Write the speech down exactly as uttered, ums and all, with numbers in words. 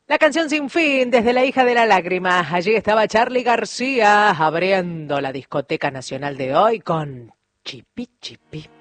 La canción Sin Fin, desde La hija de la lágrima. Allí estaba Charly García abriendo la discoteca nacional de hoy con Chipi Chipi.